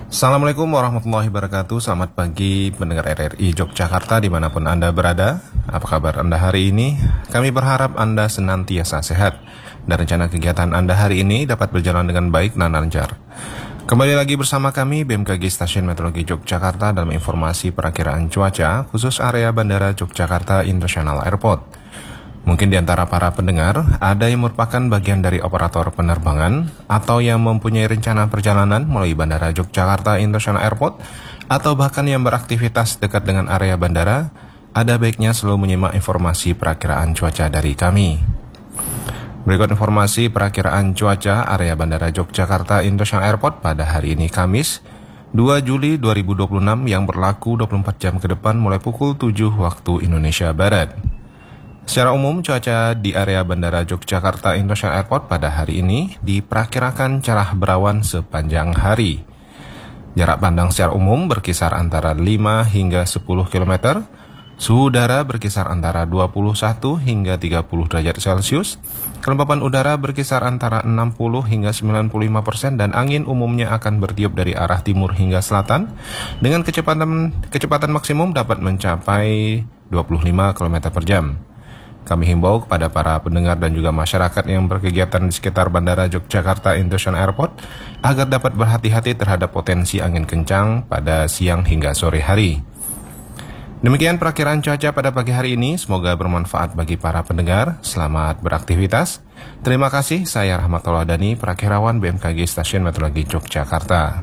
Assalamualaikum warahmatullahi wabarakatuh. Selamat pagi pendengar RRI Yogyakarta dimanapun Anda berada. Apa kabar Anda hari ini? Kami berharap Anda senantiasa sehat dan rencana kegiatan Anda hari ini dapat berjalan dengan baik dan lancar. Kembali lagi bersama kami BMKG Stasiun Meteorologi Yogyakarta dalam informasi perakiraan cuaca khusus area Bandara Yogyakarta International Airport. Mungkin di antara para pendengar, ada yang merupakan bagian dari operator penerbangan atau yang mempunyai rencana perjalanan melalui Bandara Yogyakarta International Airport atau bahkan yang beraktivitas dekat dengan area bandara, ada baiknya selalu menyimak informasi perakiraan cuaca dari kami. Berikut informasi perakiraan cuaca area Bandara Yogyakarta International Airport pada hari ini Kamis, 2 Juli 2026 yang berlaku 24 jam ke depan mulai pukul 7 waktu Indonesia Barat. Secara umum, cuaca di area Bandara Yogyakarta International Airport pada hari ini diperkirakan cerah berawan sepanjang hari. Jarak pandang secara umum berkisar antara 5 hingga 10 km, suhu udara berkisar antara 21 hingga 30 derajat Celcius, kelembapan udara berkisar antara 60 hingga 95% dan angin umumnya akan bertiup dari arah timur hingga selatan dengan kecepatan maksimum dapat mencapai 25 km per jam. Kami himbau kepada para pendengar dan juga masyarakat yang berkegiatan di sekitar Bandara Yogyakarta International Airport agar dapat berhati-hati terhadap potensi angin kencang pada siang hingga sore hari. Demikian perakiraan cuaca pada pagi hari ini, semoga bermanfaat bagi para pendengar. Selamat beraktivitas. Terima kasih, saya Rahmatullah Dhani, perakirawan BMKG Stasiun Meteorologi Yogyakarta.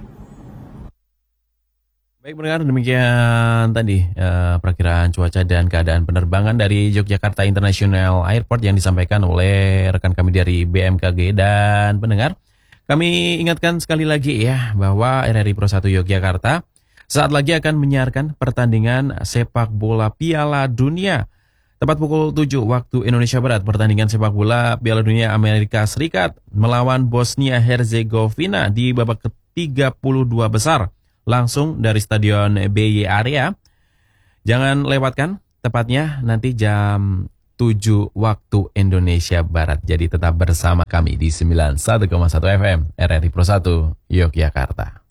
Baik pendengar, demikian tadi perakiraan cuaca dan keadaan penerbangan dari Yogyakarta International Airport yang disampaikan oleh rekan kami dari BMKG. Dan pendengar, kami ingatkan sekali lagi ya bahwa RRI Pro 1 Yogyakarta saat lagi akan menyiarkan pertandingan sepak bola Piala Dunia. Tepat pukul 7 waktu Indonesia Barat, pertandingan sepak bola Piala Dunia Amerika Serikat melawan Bosnia Herzegovina di babak ke-32 besar. Langsung dari Stadion BY Area. Jangan lewatkan, tepatnya nanti jam 7 waktu Indonesia Barat. Jadi tetap bersama kami di 91,1 FM RRI Pro 1 Yogyakarta.